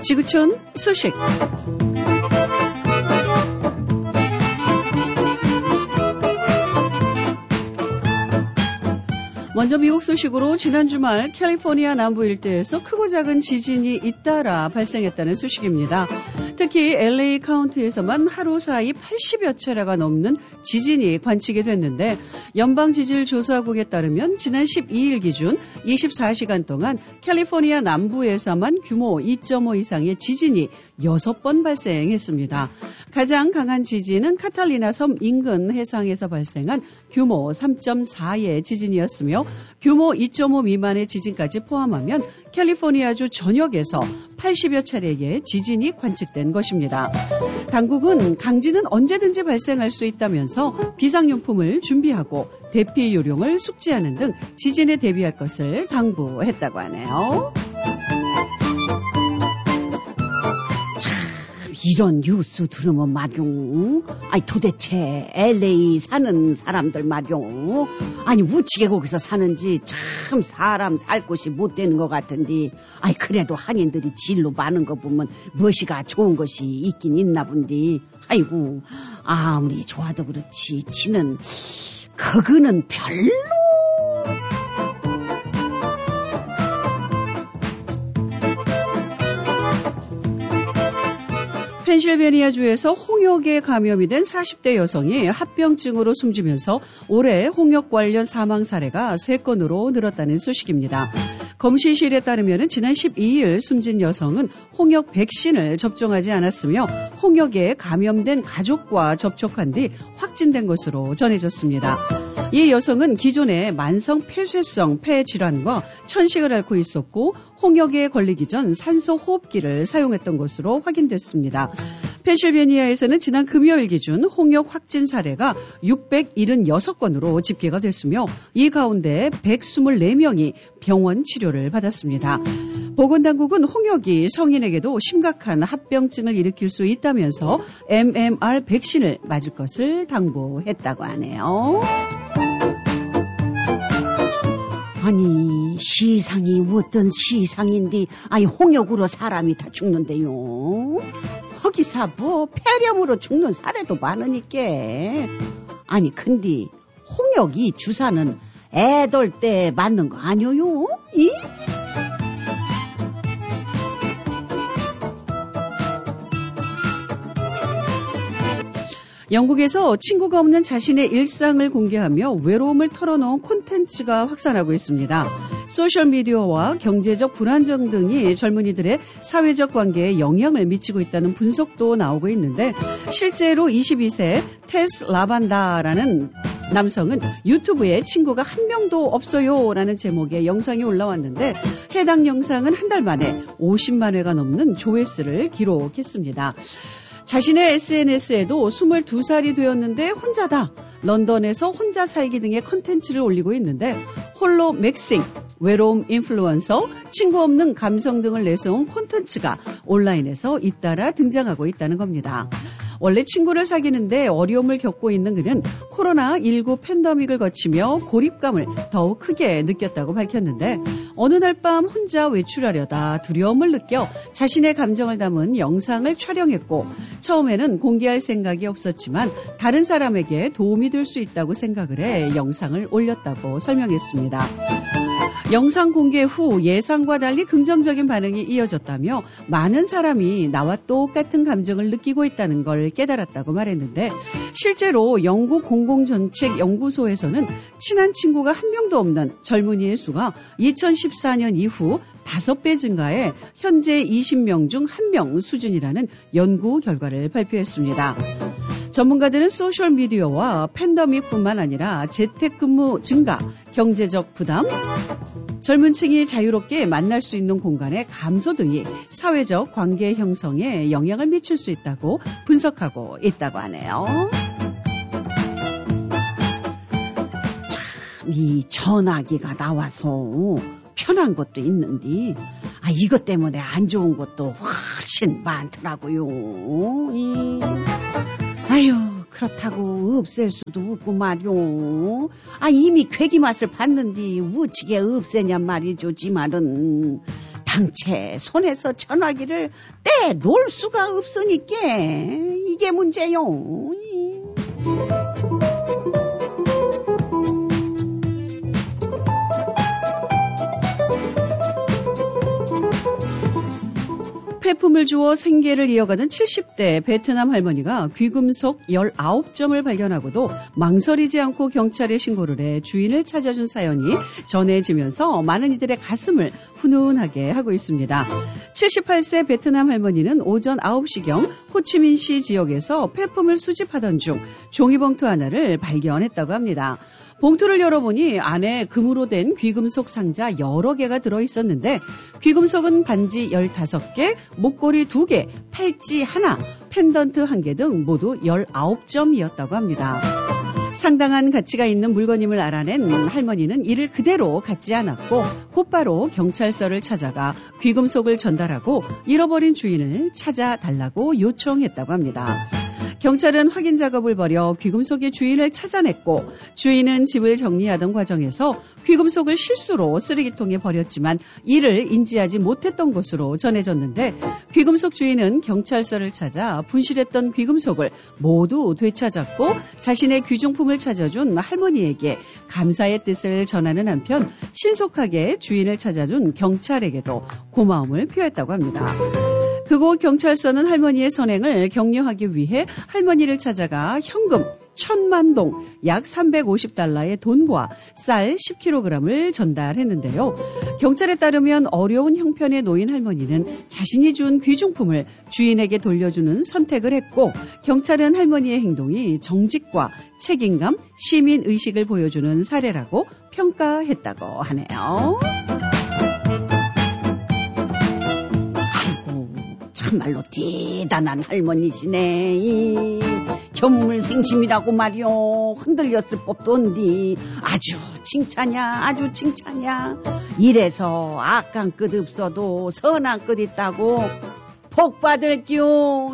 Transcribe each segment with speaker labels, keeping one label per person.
Speaker 1: 지구촌 소식. 먼저 미국 소식으로 지난 주말 캘리포니아 남부 일대에서 크고 작은 지진이 잇따라 발생했다는 소식입니다. 특히 LA 카운티에서만 하루 사이 80여 차례가 넘는 지진이 관측이 됐는데 연방지질조사국에 따르면 지난 12일 기준 24시간 동안 캘리포니아 남부에서만 규모 2.5 이상의 지진이 6번 발생했습니다. 가장 강한 지진은 카탈리나 섬 인근 해상에서 발생한 규모 3.4의 지진이었으며 규모 2.5 미만의 지진까지 포함하면 캘리포니아주 전역에서 80여 차례의 지진이 관측된 것입니다. 당국은 강진은 언제든지 발생할 수 있다면서 비상용품을 준비하고 대피 요령을 숙지하는 등 지진에 대비할 것을 당부했다고 하네요.
Speaker 2: 이런 뉴스 들으면 말용. 아니 도대체 LA 사는 사람들 말용. 아니 우치게 거기서 사는지 참 사람 살 곳이 못 되는 것 같은데. 아니 그래도 한인들이 진로 많은 거 보면 무엇이가 좋은 것이 있긴 있나 본디. 아이고 아무리 좋아도 그렇지 지는 그거는 별로.
Speaker 1: 펜실베니아주에서 홍역에 감염이 된 40대 여성이 합병증으로 숨지면서 올해 홍역 관련 사망 사례가 3건으로 늘었다는 소식입니다. 검시실에 따르면 지난 12일 숨진 여성은 홍역 백신을 접종하지 않았으며 홍역에 감염된 가족과 접촉한 뒤 확진된 것으로 전해졌습니다. 이 여성은 기존에 만성 폐쇄성 폐질환과 천식을 앓고 있었고 홍역에 걸리기 전 산소 호흡기를 사용했던 것으로 확인됐습니다. 펜실베니아에서는 지난 금요일 기준 홍역 확진 사례가 676건으로 집계가 됐으며 이 가운데 124명이 병원 치료를 받았습니다. 보건당국은 홍역이 성인에게도 심각한 합병증을 일으킬 수 있다면서 MMR 백신을 맞을 것을 당부했다고 하네요.
Speaker 2: 아니 시상이 어떤 시상인데 아니 홍역으로 사람이 다 죽는데요. 거기서 뭐 폐렴으로 죽는 사례도 많으니까. 아니 근데 홍역 이 주사는 애들 때 맞는 거 아니요? 이?
Speaker 1: 영국에서 친구가 없는 자신의 일상을 공개하며 외로움을 털어놓은 콘텐츠가 확산하고 있습니다. 소셜미디어와 경제적 불안정 등이 젊은이들의 사회적 관계에 영향을 미치고 있다는 분석도 나오고 있는데 실제로 22세 테스 라반다라는 남성은 유튜브에 친구가 한 명도 없어요 라는 제목의 영상이 올라왔는데 해당 영상은 한 달 만에 50만 회가 넘는 조회수를 기록했습니다. 자신의 SNS에도 22살이 되었는데 혼자다. 런던에서 혼자 살기 등의 컨텐츠를 올리고 있는데 홀로 맥싱, 외로움 인플루언서, 친구 없는 감성 등을 내세운 콘텐츠가 온라인에서 잇따라 등장하고 있다는 겁니다. 원래 친구를 사귀는데 어려움을 겪고 있는 그는 코로나19 팬데믹을 거치며 고립감을 더욱 크게 느꼈다고 밝혔는데 어느 날 밤 혼자 외출하려다 두려움을 느껴 자신의 감정을 담은 영상을 촬영했고 처음에는 공개할 생각이 없었지만 다른 사람에게 도움이 될 수 있다고 생각을 해 영상을 올렸다고 설명했습니다. 영상 공개 후 예상과 달리 긍정적인 반응이 이어졌다며 많은 사람이 나와 똑같은 감정을 느끼고 있다는 걸 깨달았다고 말했는데 실제로 영국 공공정책연구소에서는 친한 친구가 한 명도 없는 젊은이의 수가 2014년 이후 5배 증가해 현재 20명 중 1명 수준이라는 연구 결과를 발표했습니다. 전문가들은 소셜미디어와 팬데믹뿐만 아니라 재택근무 증가, 경제적 부담, 젊은 층이 자유롭게 만날 수 있는 공간의 감소 등이 사회적 관계 형성에 영향을 미칠 수 있다고 분석하고 있다고 하네요.
Speaker 2: 참, 이 전화기가 나와서 편한 것도 있는데 이것 때문에 안 좋은 것도 훨씬 많더라고요. 아유 그렇다고 없앨 수도 없고 말이오. 이미 괴기 맛을 봤는데 우치게 없애냔 말이죠. 지말은 당체 손에서 전화기를 떼놓을 수가 없으니까 이게 문제요.
Speaker 1: 폐품을 주워 생계를 이어가는 70대 베트남 할머니가 귀금속 19점을 발견하고도 망설이지 않고 경찰에 신고를 해 주인을 찾아준 사연이 전해지면서 많은 이들의 가슴을 훈훈하게 하고 있습니다. 78세 베트남 할머니는 오전 9시경 호치민시 지역에서 폐품을 수집하던 중 종이봉투 하나를 발견했다고 합니다. 봉투를 열어보니 안에 금으로 된 귀금속 상자 여러 개가 들어있었는데 귀금속은 반지 15개, 목걸이 2개, 팔찌 하나, 펜던트 1개 등 모두 19점이었다고 합니다. 상당한 가치가 있는 물건임을 알아낸 할머니는 이를 그대로 갖지 않았고 곧바로 경찰서를 찾아가 귀금속을 전달하고 잃어버린 주인을 찾아달라고 요청했다고 합니다. 경찰은 확인 작업을 벌여 귀금속의 주인을 찾아냈고 주인은 집을 정리하던 과정에서 귀금속을 실수로 쓰레기통에 버렸지만 이를 인지하지 못했던 것으로 전해졌는데 귀금속 주인은 경찰서를 찾아 분실했던 귀금속을 모두 되찾았고 자신의 귀중품을 찾아준 할머니에게 감사의 뜻을 전하는 한편 신속하게 주인을 찾아준 경찰에게도 고마움을 표했다고 합니다. 그곳 경찰서는 할머니의 선행을 격려하기 위해 할머니를 찾아가 현금 1,000만 동, 약 350달러의 돈과 쌀 10kg을 전달했는데요. 경찰에 따르면 어려운 형편에 놓인 할머니는 자신이 준 귀중품을 주인에게 돌려주는 선택을 했고 경찰은 할머니의 행동이 정직과 책임감, 시민의식을 보여주는 사례라고 평가했다고 하네요.
Speaker 2: 참말로 대단한 할머니시네. 견물생심이라고 말이요. 흔들렸을 법도 온디. 아주 칭찬이야. 이래서 악한 끝 없어도 선한 끝 있다고 복 받을게요.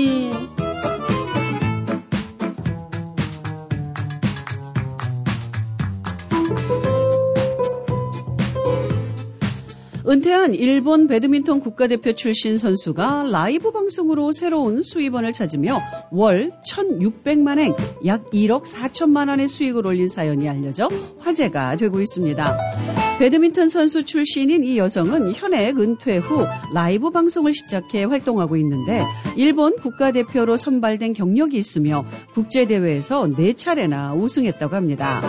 Speaker 1: 은퇴한 일본 배드민턴 국가대표 출신 선수가 라이브 방송으로 새로운 수입원을 찾으며 월 1,600만 엔, 약 1억 4천만 원의 수익을 올린 사연이 알려져 화제가 되고 있습니다. 배드민턴 선수 출신인 이 여성은 현역 은퇴 후 라이브 방송을 시작해 활동하고 있는데 일본 국가대표로 선발된 경력이 있으며 국제대회에서 4차례나 우승했다고 합니다.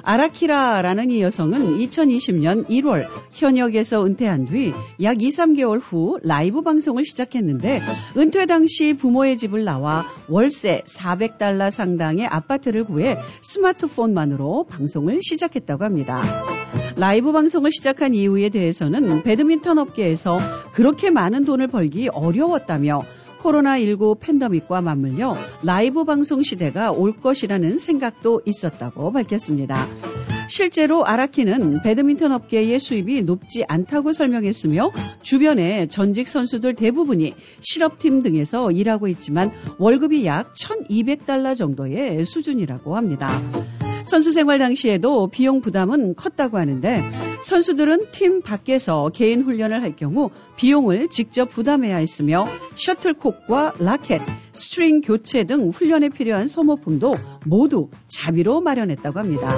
Speaker 1: 아라키라라는 이 여성은 2020년 1월 현역에서 은퇴한 뒤 약 2, 3개월 후 라이브 방송을 시작했는데 은퇴 당시 부모의 집을 나와 월세 400달러 상당의 아파트를 구해 스마트폰만으로 방송을 시작했다고 합니다. 라이브 방송을 시작한 이유에 대해서는 배드민턴 업계에서 그렇게 많은 돈을 벌기 어려웠다며 코로나19 팬데믹과 맞물려 라이브 방송 시대가 올 것이라는 생각도 있었다고 밝혔습니다. 실제로 아라키는 배드민턴 업계의 수입이 높지 않다고 설명했으며 주변의 전직 선수들 대부분이 실업팀 등에서 일하고 있지만 월급이 약 1,200달러 정도의 수준이라고 합니다. 선수 생활 당시에도 비용 부담은 컸다고 하는데 선수들은 팀 밖에서 개인 훈련을 할 경우 비용을 직접 부담해야 했으며 셔틀콕과 라켓, 스트링 교체 등 훈련에 필요한 소모품도 모두 자비로 마련했다고 합니다.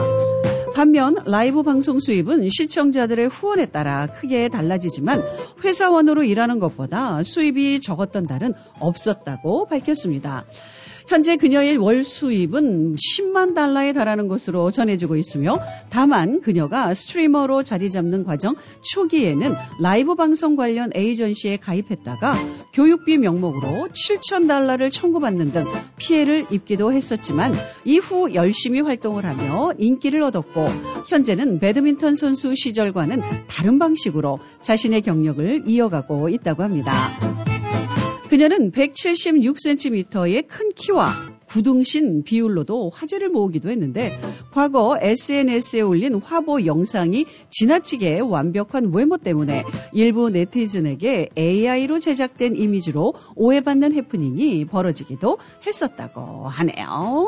Speaker 1: 반면 라이브 방송 수입은 시청자들의 후원에 따라 크게 달라지지만 회사원으로 일하는 것보다 수입이 적었던 달은 없었다고 밝혔습니다. 현재 그녀의 월 수입은 10만 달러에 달하는 것으로 전해지고 있으며 다만 그녀가 스트리머로 자리 잡는 과정 초기에는 라이브 방송 관련 에이전시에 가입했다가 교육비 명목으로 7,000달러를 청구받는 등 피해를 입기도 했었지만 이후 열심히 활동을 하며 인기를 얻었고 현재는 배드민턴 선수 시절과는 다른 방식으로 자신의 경력을 이어가고 있다고 합니다. 그녀는 176cm의 큰 키와 구둥신 비율로도 화제를 모으기도 했는데 과거 SNS에 올린 화보 영상이 지나치게 완벽한 외모 때문에 일부 네티즌에게 AI로 제작된 이미지로 오해받는 해프닝이 벌어지기도 했었다고 하네요.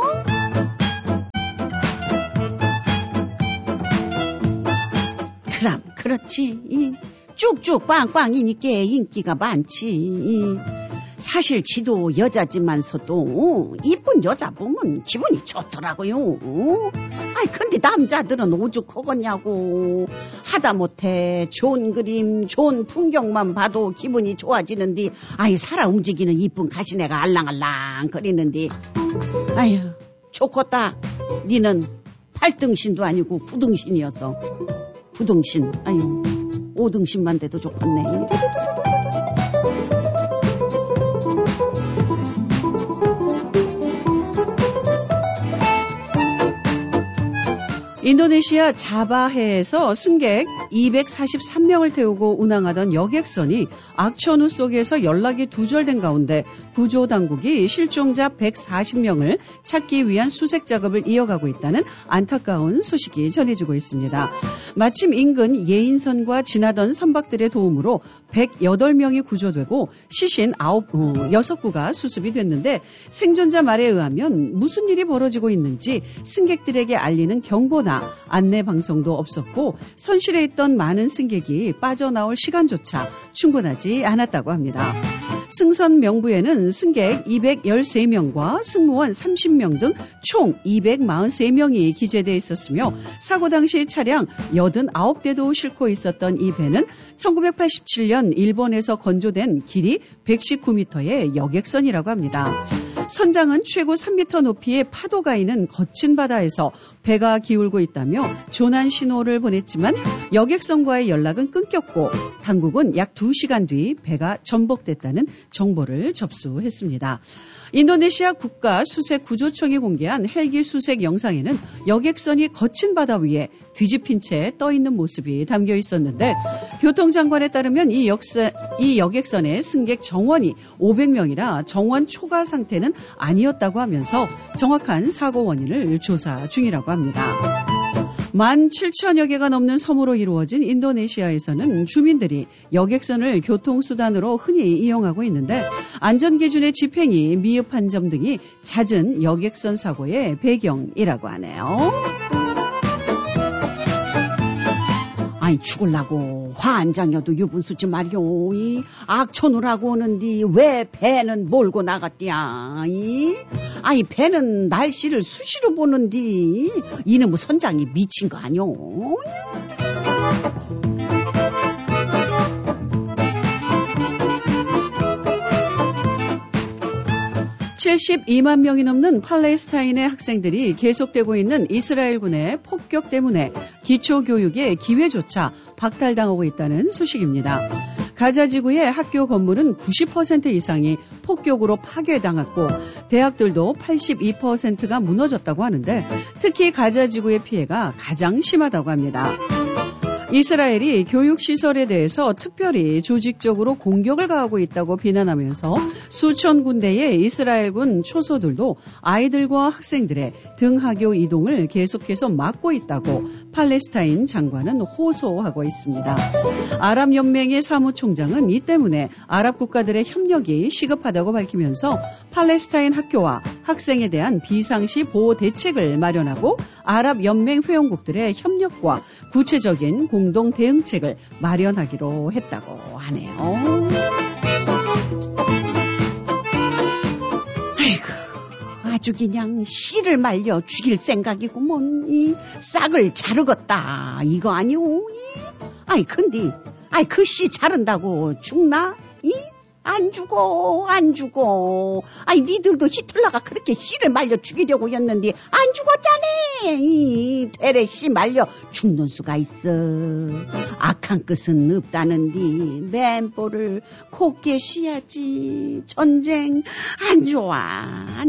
Speaker 2: 그럼 그렇지. 쭉쭉 꽝꽝이니까 인기가 많지. 사실 지도 여자지만서도 이쁜 여자 보면 기분이 좋더라고요. 아이 근데 남자들은 오죽하겠냐고. 하다못해 좋은 그림 좋은 풍경만 봐도 기분이 좋아지는데 아이 살아 움직이는 이쁜 가시네가 알랑알랑 거리는데 아휴 좋겠다. 니는 8등신도 아니고 9등신이었어. 9등신 아유 5등신만 돼도 좋겠네.
Speaker 1: 인도네시아 자바해에서 승객 243명을 태우고 운항하던 여객선이 악천후 속에서 연락이 두절된 가운데 구조당국이 실종자 140명을 찾기 위한 수색 작업을 이어가고 있다는 안타까운 소식이 전해지고 있습니다. 마침 인근 예인선과 지나던 선박들의 도움으로 108명이 구조되고 시신 6구가 수습이 됐는데 생존자 말에 의하면 무슨 일이 벌어지고 있는지 승객들에게 알리는 경보나 안내 방송도 없었고 선실에 있던 많은 승객이 빠져나올 시간조차 충분하지 않았다고 합니다. 승선 명부에는 승객 213명과 승무원 30명 등 총 243명이 기재되어 있었으며 사고 당시 차량 89대도 싣고 있었던 이 배는 1987년 일본에서 건조된 길이 119m의 여객선이라고 합니다. 선장은 최고 3m 높이의 파도가 있는 거친 바다에서 배가 기울고 있다며 조난 신호를 보냈지만 여객선과의 연락은 끊겼고 당국은 약 2시간 뒤 배가 전복됐다는 정보를 접수했습니다. 인도네시아 국가수색구조청이 공개한 헬기 수색 영상에는 여객선이 거친 바다 위에 뒤집힌 채 떠 있는 모습이 담겨 있었는데 교통장관에 따르면 이 여객선의 승객 정원이 500명이라 정원 초과 상태는 아니었다고 하면서 정확한 사고 원인을 조사 중이라고 합니다. 17,000여 개가 넘는 섬으로 이루어진 인도네시아에서는 주민들이 여객선을 교통수단으로 흔히 이용하고 있는데 안전기준의 집행이 미흡한 점 등이 잦은 여객선 사고의 배경이라고 하네요.
Speaker 2: 아이 죽을라고 화 안 장여도 유분수지 말요. 악천후라고 오는디 왜 배는 몰고 나갔디야. 아이 배는 날씨를 수시로 보는디 이놈의 선장이 미친 거 아니오.
Speaker 1: 72만 명이 넘는 팔레스타인의 학생들이 계속되고 있는 이스라엘군의 폭격 때문에 기초교육의 기회조차 박탈당하고 있다는 소식입니다. 가자 지구의 학교 건물은 90% 이상이 폭격으로 파괴당했고 대학들도 82%가 무너졌다고 하는데 특히 가자 지구의 피해가 가장 심하다고 합니다. 이스라엘이 교육시설에 대해서 특별히 조직적으로 공격을 가하고 있다고 비난하면서 수천 군데의 이스라엘군 초소들도 아이들과 학생들의 등하교 이동을 계속해서 막고 있다고 팔레스타인 장관은 호소하고 있습니다. 아랍연맹의 사무총장은 이 때문에 아랍 국가들의 협력이 시급하다고 밝히면서 팔레스타인 학교와 학생에 대한 비상시 보호 대책을 마련하고 아랍연맹 회원국들의 협력과 구체적인 공동 대응책을 마련하기로 했다고 하네요.
Speaker 2: 아이고, 아주 그냥 씨를 말려 죽일 생각이구먼. 이 싹을 자르겄다 이거 아니오? 아이 근데 그 씨 자른다고 죽나? 안 죽어. 아이 니들도 히틀러가 그렇게 씨를 말려 죽이려고 했는데 안 죽었잖아. 이 되레 씨 말려 죽는 수가 있어. 악한 끝은 없다는디 맨볼을 곱게 씨야지. 전쟁 안 좋아.